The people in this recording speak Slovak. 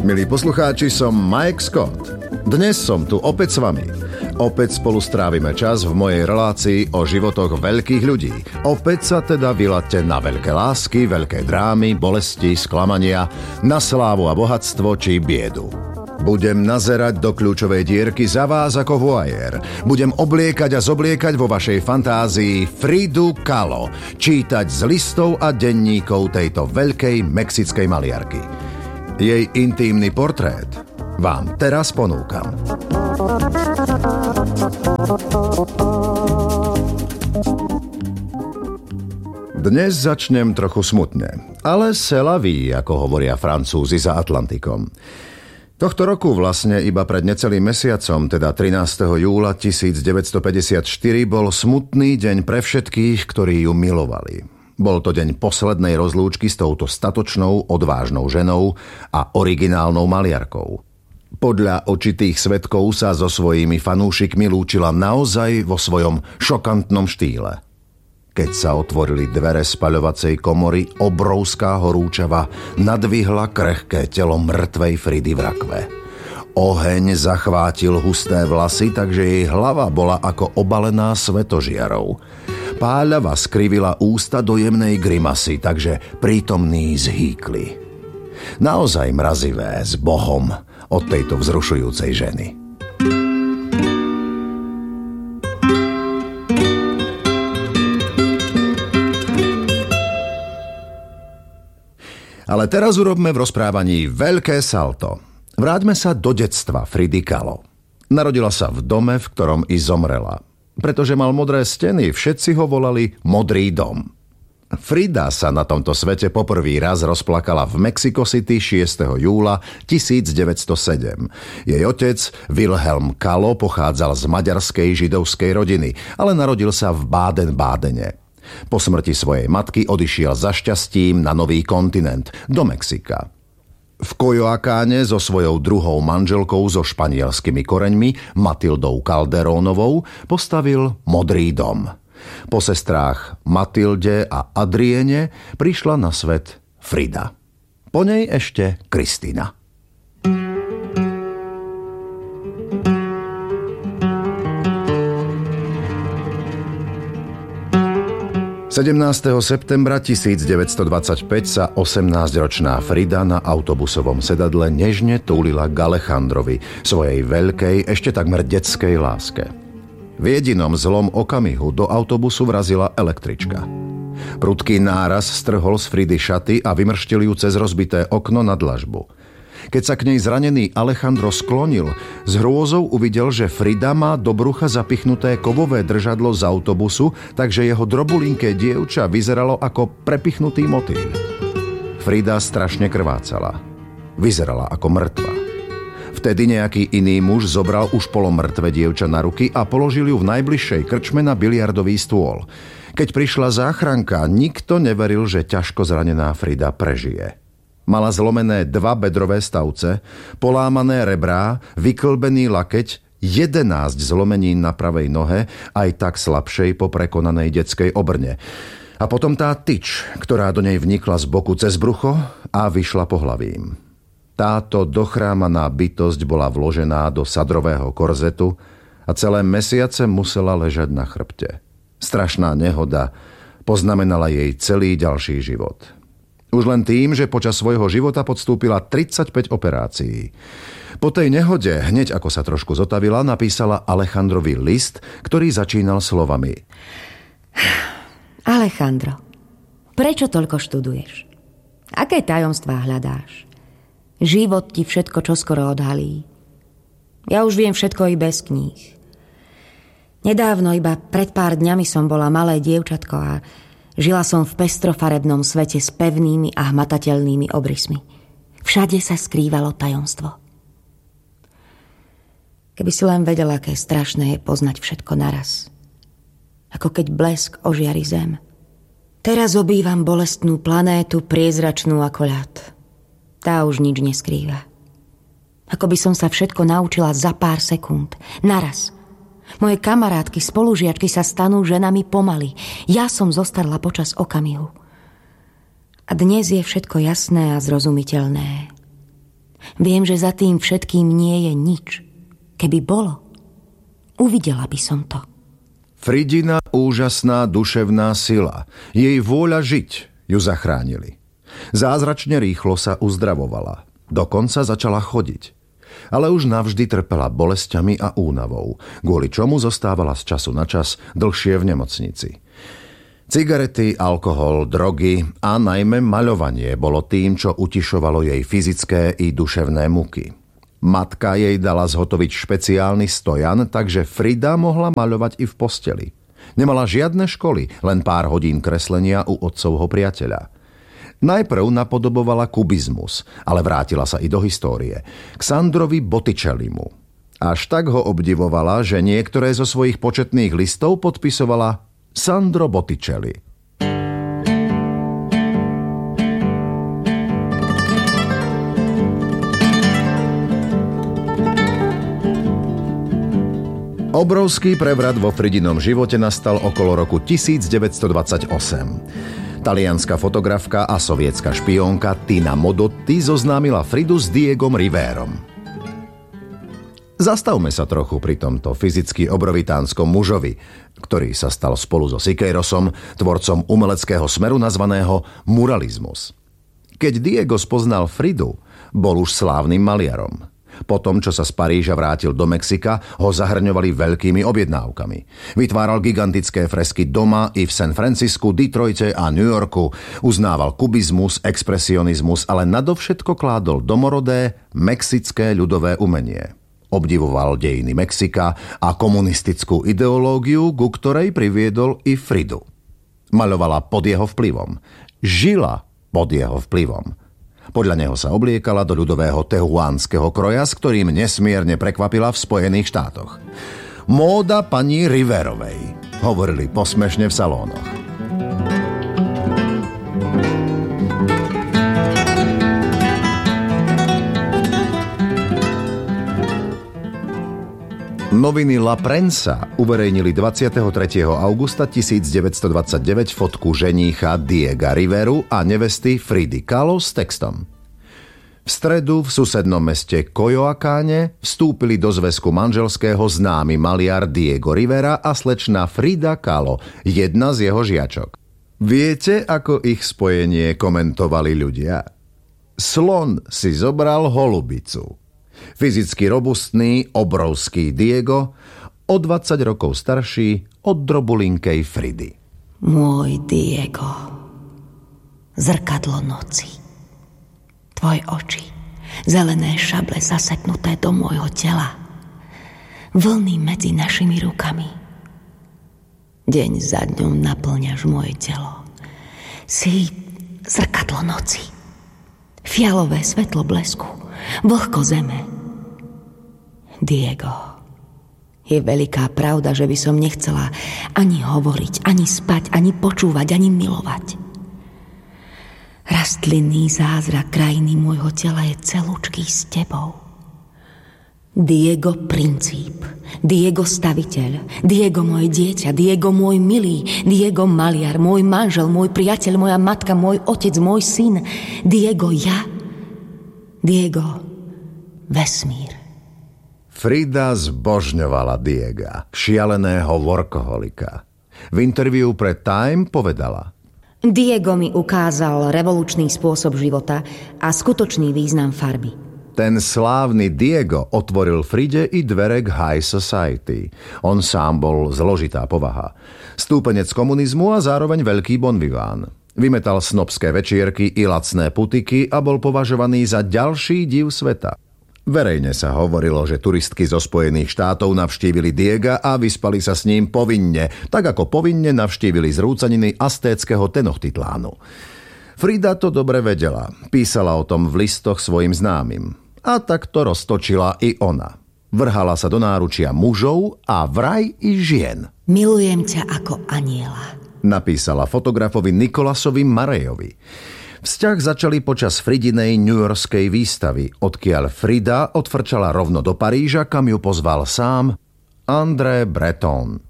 Milí poslucháči, som Mike Scott. Dnes som tu opäť s vami. Opäť spolu strávime čas v mojej relácii o životoch veľkých ľudí. Opäť sa teda vylaďte na veľké lásky, veľké drámy, bolesti, sklamania, na slávu a bohatstvo či biedu. Budem nazerať do kľúčovej dierky za vás ako voajer. Budem obliekať a zobliekať vo vašej fantázii Fridu Kahlo, čítať z listov a denníkov tejto veľkej mexickej maliarky. Jej intímny portrét vám teraz ponúkam. Dnes začnem trochu smutne, ale c'est la vie, ako hovoria Francúzi za Atlantikom. Tohto roku vlastne iba pred necelým mesiacom, teda 13. júla 1954, bol smutný deň pre všetkých, ktorí ju milovali. Bol to deň poslednej rozlúčky s touto statočnou, odvážnou ženou a originálnou maliarkou. Podľa očitých svedkov sa so svojimi fanúšikmi lúčila naozaj vo svojom šokantnom štýle. Keď sa otvorili dvere spaľovacej komory, obrovská horúčava nadvihla krehké telo mŕtvej Fridy v rakve. Oheň zachvátil husté vlasy, takže jej hlava bola ako obalená svetožiarou. Páľava skrivila ústa do jemnej grimasy, takže prítomní zhýkli. Naozaj mrazivé s Bohom od tejto vzrušujúcej ženy. Ale teraz urobme v rozprávaní veľké salto. Vráťme sa do detstva Fridy Kahlo. Narodila sa v dome, v ktorom i zomrela. Pretože mal modré steny, všetci ho volali Modrý dom. Frida sa na tomto svete poprvý raz rozplakala v Mexico City 6. júla 1907. Jej otec, Wilhelm Kahlo, pochádzal z maďarskej židovskej rodiny, ale narodil sa v Baden-Bádene. Po smrti svojej matky odišiel za šťastím na nový kontinent, do Mexika. V Coyoacáne so svojou druhou manželkou so španielskými koreňmi, Matildou Calderónovou, postavil Modrý dom. Po sestrách Matilde a Adriene prišla na svet Frida. Po nej ešte Kristina. 17. septembra 1925 sa 18-ročná Frida na autobusovom sedadle nežne túlila k Alejandrovi, svojej veľkej, ešte takmer detskej láske. V jedinom zlom okamihu do autobusu vrazila električka. Prudký náraz strhol z Fridy šaty a vymrštil ju cez rozbité okno na dlažbu. Keď sa k nej zranený Alejandro sklonil, s hrôzou uvidel, že Frida má do brucha zapichnuté kovové držadlo z autobusu, takže jeho drobulinké dievča vyzeralo ako prepichnutý motýl. Frida strašne krvácala. Vyzerala ako mŕtva. Vtedy nejaký iný muž zobral už polomrtvé dievča na ruky a položil ju v najbližšej krčme na biliardový stôl. Keď prišla záchranka, nikto neveril, že ťažko zranená Frida prežije. Mala zlomené 2 bedrové stavce, polámané rebrá, vyklbený lakeť, 11 zlomenín na pravej nohe, aj tak slabšej po prekonanej detskej obrne. A potom tá tyč, ktorá do nej vnikla z boku cez brucho a vyšla pohlavím. Táto dochrámaná bytosť bola vložená do sadrového korzetu a celé mesiace musela ležať na chrbte. Strašná nehoda poznamenala jej celý ďalší život. Už len tým, že počas svojho života podstúpila 35 operácií. Po tej nehode, hneď ako sa trošku zotavila, napísala Alejandrovi list, ktorý začínal slovami: Alejandro, prečo toľko študuješ? Aké tajomstvá hľadáš? Život ti všetko čoskoro odhalí. Ja už viem všetko i bez kníh. Nedávno, iba pred pár dňami som bola malé dievčatko a žila som v pestrofarebnom svete s pevnými a hmatateľnými obrysmi. Všade sa skrývalo tajomstvo. Keby si len vedela, aké strašné je poznať všetko naraz. Ako keď blesk ožiari zem. Teraz obývam bolestnú planétu, priezračnú ako ľad. Tá už nič neskrýva. Ako by som sa všetko naučila za pár sekúnd. Naraz. Moje kamarátky, spolužiačky sa stanú ženami pomaly. Ja som zostarla počas okamihu. A dnes je všetko jasné a zrozumiteľné. Viem, že za tým všetkým nie je nič. Keby bolo, uvidela by som to. Fridina úžasná duševná sila, jej vôľa žiť ju zachránili. Zázračne rýchlo sa uzdravovala. Dokonca začala chodiť. Ale už navždy trpela bolesťami a únavou, kvôli čomu zostávala z času na čas dlhšie v nemocnici. Cigarety, alkohol, drogy a najmä maľovanie bolo tým, čo utišovalo jej fyzické i duševné muky. Matka jej dala zhotoviť špeciálny stojan, takže Frida mohla maľovať i v posteli. Nemala žiadne školy, len pár hodín kreslenia u otcovho priateľa. Najprv napodobovala kubizmus, ale vrátila sa i do histórie. K Sandrovi Botticellimu. Až tak ho obdivovala, že niektoré zo svojich početných listov podpisovala Sandro Botticelli. Obrovský prevrat vo Fridinom živote nastal okolo roku 1928. Talianska fotografka a sovietská špiónka Tina Modotti zoznámila Fridu s Diegom Riverom. Zastavme sa trochu pri tomto fyzicky obrovitánskom mužovi, ktorý sa stal spolu so Siqueirosom tvorcom umeleckého smeru nazvaného muralizmus. Keď Diego spoznal Fridu, bol už slávnym maliarom. Potom, čo sa z Paríža vrátil do Mexika, ho zahrňovali veľkými objednávkami. Vytváral gigantické fresky doma i v San Francisku, Detroite a New Yorku. Uznával kubizmus, expresionizmus, ale nadovšetko kládol domorodé mexické ľudové umenie. Obdivoval dejiny Mexika a komunistickú ideológiu, ku ktorej priviedol i Fridu. Maľovala pod jeho vplyvom. Žila pod jeho vplyvom. Podľa neho sa obliekala do ľudového tehuánskeho kroja, s ktorým nesmierne prekvapila v Spojených štátoch. Móda pani Riverovej, hovorili posmešne v salónoch. Noviny La Prensa uverejnili 23. augusta 1929 fotku ženícha Diega Riveru a nevesty Fridy Kahlo s textom. V stredu v susednom meste Coyoacáne vstúpili do zväzku manželského známy maliar Diego Rivera a slečna Frida Kahlo, jedna z jeho žiačok. Viete, ako ich spojenie komentovali ľudia? Slon si zobral holubicu. Fyzicky robustný, obrovský Diego, o 20 rokov starší od drobulinkej Fridy. Môj Diego, zrkadlo noci, tvoje oči, zelené šable zaseknuté do môjho tela, vlny medzi našimi rukami. Deň za dňom naplňaš moje telo. Si zrkadlo noci, fialové svetlo blesku, vlhko zeme. Diego, je veľká pravda, že by som nechcela ani hovoriť, ani spať, ani počúvať, ani milovať. Rastlinný zázrak krajiny môjho tela je celúčký s tebou. Diego princíp, Diego staviteľ, Diego moje dieťa, Diego môj milý, Diego maliar, môj manžel, môj priateľ, moja matka, môj otec, môj syn, Diego ja, Diego vesmír. Frida zbožňovala Diega, šialeného workoholika. V interviu pre Time povedala: Diego mi ukázal revolučný spôsob života a skutočný význam farby. Ten slávny Diego otvoril Fride i dvere k High Society. On sám bol zložitá povaha. Stúpenec komunizmu a zároveň veľký bonviván. Vymetal snobské večierky i lacné putiky a bol považovaný za ďalší div sveta. Verejne sa hovorilo, že turistky zo Spojených štátov navštívili Diega a vyspali sa s ním povinne, tak ako povinne navštívili zrúcaniny aztéckeho Tenochtitlánu. Frida to dobre vedela, písala o tom v listoch svojim známym. A tak to roztočila i ona. Vrhala sa do náručia mužov a vraj i žien. Milujem ťa ako aniela, napísala fotografovi Nicolasovi Marejovi. Vzťah začali počas Fridinej newyorskej výstavy, odkiaľ Frida odfrčala rovno do Paríža, kam ju pozval sám André Breton.